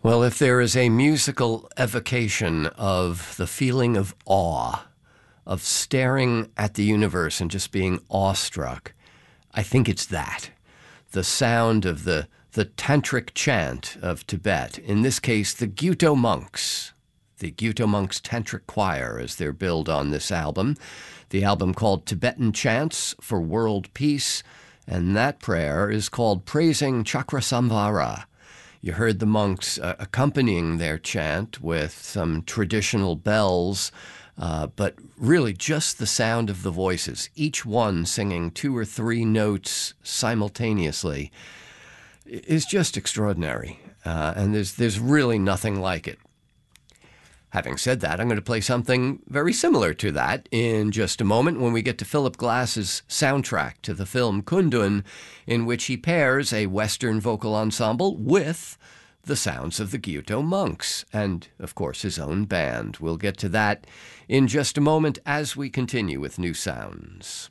Well, if there is a musical evocation of the feeling of awe, of staring at the universe and just being awestruck, I think it's that. The sound of the tantric chant of Tibet, in this case, the Gyuto monks. The Gyuto monks tantric choir, as they're billed on this album. The album called Tibetan Chants for World Peace, and that prayer is called Praising Chakrasamvara. You heard the monks accompanying their chant with some traditional bells, but really just the sound of the voices, each one singing 2 or 3 notes simultaneously, is just extraordinary. And there's really nothing like it. Having said that, I'm going to play something very similar to that in just a moment when we get to Philip Glass's soundtrack to the film Kundun, in which he pairs a Western vocal ensemble with the sounds of the Gyuto monks and, of course, his own band. We'll get to that in just a moment as we continue with New Sounds.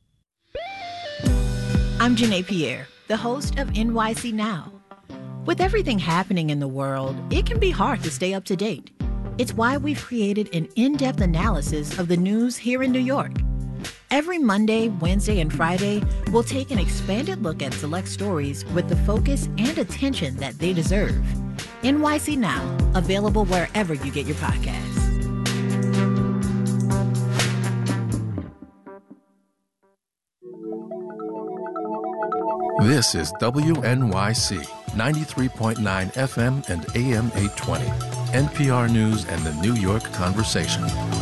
I'm Janae Pierre, the host of NYC Now. With everything happening in the world, it can be hard to stay up to date. It's why we've created an in-depth analysis of the news here in New York. Every Monday, Wednesday, and Friday, we'll take an expanded look at select stories with the focus and attention that they deserve. NYC Now, available wherever you get your podcasts. This is WNYC 93.9 FM and AM 820. NPR News and the New York Conversation.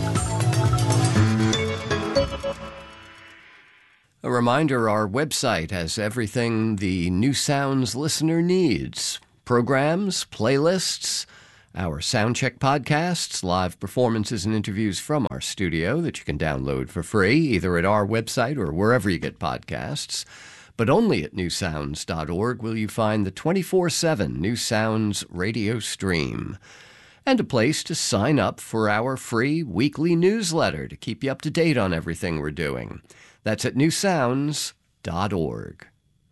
A reminder, our website has everything the New Sounds listener needs. Programs, playlists, our Soundcheck podcasts, live performances and interviews from our studio that you can download for free, either at our website or wherever you get podcasts. But only at newsounds.org will you find the 24/7 New Sounds radio stream. And a place to sign up for our free weekly newsletter to keep you up to date on everything we're doing. That's at newsounds.org.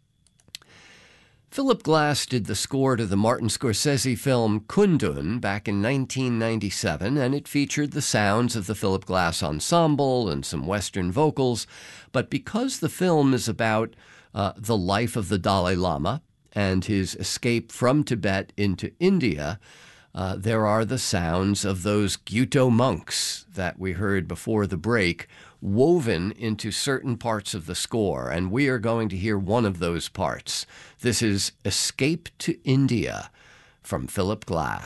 Philip Glass did the score to the Martin Scorsese film Kundun back in 1997, and it featured the sounds of the Philip Glass Ensemble and some Western vocals. But because the film is about the life of the Dalai Lama and his escape from Tibet into India, there are the sounds of those Gyuto monks that we heard before the break woven into certain parts of the score, and we are going to hear one of those parts. This is Escape to India from Philip Glass.